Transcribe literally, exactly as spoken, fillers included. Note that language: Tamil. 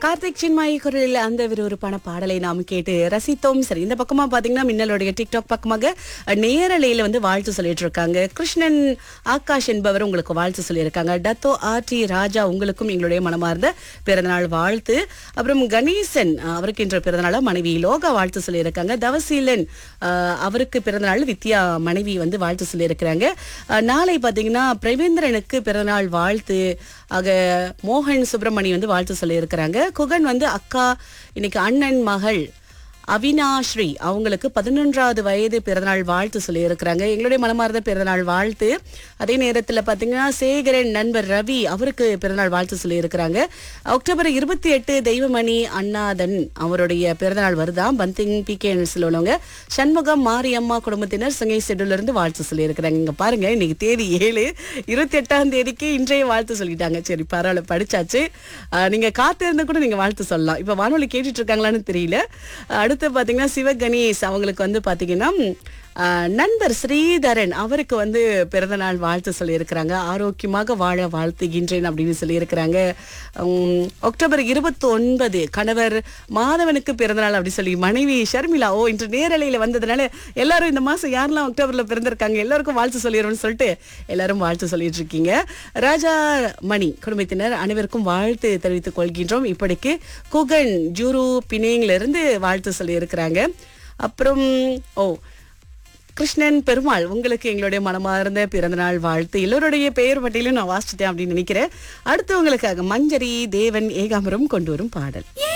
கார்த்திக் சின்மாயி குரலில் அந்த விறுவிறுப்பான பாடலை நாம் கேட்டு ரசித்தோம். சரி, இந்த பக்கமா பாத்தீங்கன்னா மின்னலுடைய டிக்டாக் பக்கமாக நேரலையில வந்து வாழ்த்து சொல்லிட்டு இருக்காங்க. கிருஷ்ணன் ஆகாஷ் என்பவர் உங்களுக்கு வாழ்த்து சொல்லியிருக்காங்க. டத்தோ ஆர் டி ராஜா உங்களுக்கும் எங்களுடைய மனமார்ந்த பிறந்தநாள் வாழ்த்து. அப்புறம் கணேசன் அவருக்கு இன்று பிறந்தநாள மனைவி லோகா வாழ்த்து சொல்லியிருக்காங்க. தவசீலன் அஹ், அவருக்கு பிறந்தநாள் வித்யா மனைவி வந்து வாழ்த்து சொல்லியிருக்கிறாங்க. அஹ், நாளை பாத்தீங்கன்னா பிரவேந்திரனுக்கு பிறந்தநாள் வாழ்த்து. ஆக மோகன் சுப்பிரமணி வந்து வாழ்த்து சொல்லியிருக்கிறாங்க. குகன் வந்து அக்கா, இன்னைக்கு அண்ணன் மகள் அவினாஸ்ரீ அவங்களுக்கு பதினொன்றாவது வயது பிறந்தநாள் வாழ்த்து சொல்லியிருக்கிறாங்க. எங்களுடைய மனமார்ந்த பிறந்தநாள் வாழ்த்து. அதே நேரத்தில் பார்த்தீங்கன்னா சேகரன் நண்பர் ரவி அவருக்கு பிறந்தநாள் வாழ்த்து சொல்லியிருக்கிறாங்க. அக்டோபர் இருபத்தி எட்டு தெய்வமணி அண்ணாதன் அவருடைய பிறந்தநாள் வருதான். பந்திங் பி கே உள்ளவங்க சண்முகம் மாரியம்மா குடும்பத்தினர் சங்கை செடுலிருந்து வாழ்த்து சொல்லியிருக்கிறாங்க. இங்க பாருங்க, இன்னைக்கு தேதி ஏழு, இருபத்தி எட்டாம் தேதிக்கு இன்றைய வாழ்த்து சொல்லிட்டாங்க. சரி, பரவாயில்ல, படிச்சாச்சு. அஹ், நீங்க காத்திருந்து கூட நீங்க வாழ்த்து சொல்லலாம். இப்ப வானொலி கேட்டுட்டு இருக்காங்களான்னு தெரியல. அடுத்து பாத்தீங்கன்னா சிவகணேஷ் அவங்களுக்கு வந்து பாத்தீங்கன்னா அஹ், நண்பர் ஸ்ரீதரன் அவருக்கு வந்து பிறந்த நாள் வாழ்த்து சொல்லியிருக்கிறாங்க. ஆரோக்கியமாக வாழ வாழ்த்துகின்றேன் அப்படின்னு சொல்லியிருக்கிறாங்க. உம், அக்டோபர் இருபத்தி ஒன்பது கணவர் மாதவனுக்கு பிறந்த நாள் அப்படி சொல்லி மனைவி ஷர்மிளா ஓ இன்று நேரலையில வந்ததுனால எல்லாரும் இந்த மாசம் யாரெல்லாம் அக்டோபர்ல பிறந்திருக்காங்க எல்லாருக்கும் வாழ்த்து சொல்லிடுறோம்னு சொல்லிட்டு எல்லாரும் வாழ்த்து சொல்லிட்டு இருக்கீங்க. ராஜா மணி குடும்பத்தினர் அனைவருக்கும் வாழ்த்து தெரிவித்துக் கொள்கின்றோம். இப்படிக்கு குகன் ஜூரு பினேங்ல இருந்து வாழ்த்து சொல்லியிருக்கிறாங்க. அப்புறம் ஓ கிருஷ்ணன் பெருமாள் உங்களுக்கு எங்களுடைய மனமார்ந்த பிறந்தநாள் வாழ்த்து. எல்லோருடைய பெயர் பட்டியலும் நான் வாசிச்சிட்டேன் அப்படின்னு நினைக்கிறேன். அடுத்து உங்களுக்காக மஞ்சரி தேவன் ஏகாம்பரம் கொண்டு வரும் பாடல்.